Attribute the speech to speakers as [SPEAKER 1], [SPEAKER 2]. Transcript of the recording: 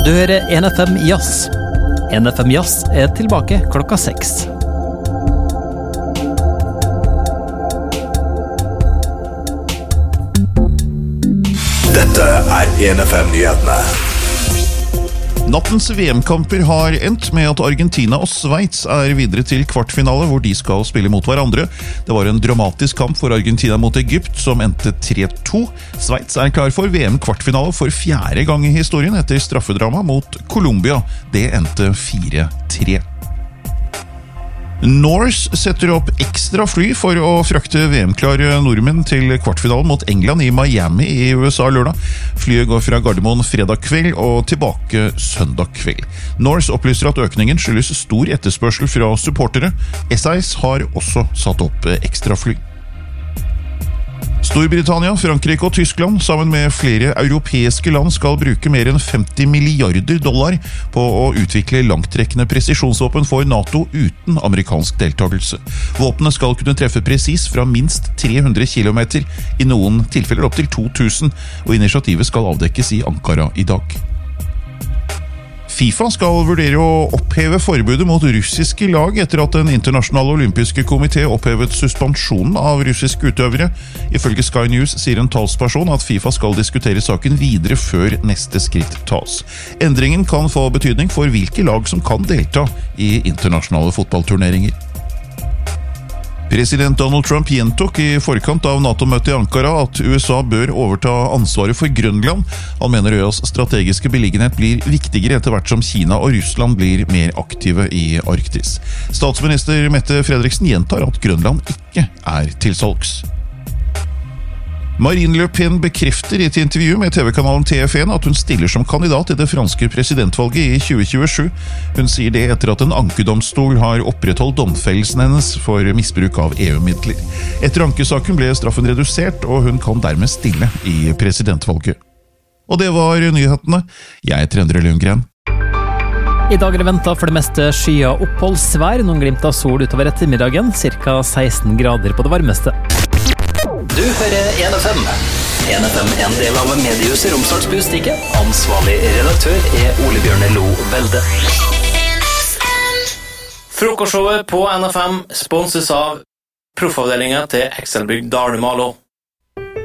[SPEAKER 1] Du hører NFM Jazz. NFM Jazz tilbake klokka 6.
[SPEAKER 2] Dette NFM-nyhetene.
[SPEAKER 3] Nattens VM-kamper har endt med at Argentina og Schweiz videre til kvartfinale, hvor de skal spille mot hverandre. Det var en dramatisk kamp for Argentina mot Egypt, som endte 3-2. Schweiz klar for VM-kvartfinale for 4. gang i historien etter straffedrama mot Colombia. Det endte 4-3. Norse setter opp ekstra fly for å frakte VM-klare nordmenn til kvartfinalen mot England i Miami i USA lørdag. Flyet går fra Gardermoen fredag kveld og tilbake søndag kveld. Norse opplyser at økningen skyldes stor etterspørsel fra supportere. SAS har også satt opp ekstra fly. Storbritannia, Frankrike og Tyskland sammen med flere europeiske land skal bruke mer enn $50 milliarder på å utvikle langtrekkende presisjonsvåpen for NATO uten amerikansk deltakelse. Våpnene skal kunne treffe presis fra minst 300 kilometer, i noen tilfeller opp til 2000, og initiativet skal avdekkes i Ankara i dag. FIFA skal vurdere å oppheve forbudet mot russiske lag etter at den internasjonale olympiske komité opphevet suspensjonen av russiske utøvere. Ifølge Sky News sier en talsperson at FIFA skal diskutere saken videre før neste skritt tas. Endringen kan få betydning for hvilke lag som kan delta i internasjonale fotballturneringer. President Donald Trump gjentok i forkant av NATO-møtet i Ankara at USA bør overta ansvaret for Grønland. Han mener øyas strategiske beliggenhet blir viktigere etter hvert som Kina og Russland blir mer aktive i Arktis. Statsminister Mette Frederiksen gjentar at Grønland ikke til salgs. Marine Le Pen bekrefter i et intervju med TV-kanalen TF1 at hun stiller som kandidat i det franske presidentvalget i 2027. Hun sier det etter at en ankedomstol har opprettholdt domfellelsen hennes for misbruk av EU-midler. Etter ankesaken ble straffen redusert, og hun kan dermed stille i presidentvalget. Og det var nyhetene. Jeg heter Endre Lundgren.
[SPEAKER 1] I dag det ventet for det meste skya oppholdsvær, noen glimt av sol utover ettermiddagen, ca. 16 grader på det varmeste.
[SPEAKER 4] Du hører NFM. NFM en del av mediehuset Romsdals Budstikke. Ansvarlig redaktør Ole Bjørne Lo Velde. Frokostshowet på NFM sponses av proffavdelingen til Excelbygg Dalmalo.